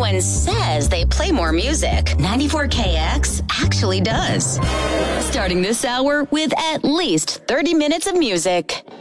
everyone says they play more music, 94KX actually does. Starting this hour with at least 30 minutes of music.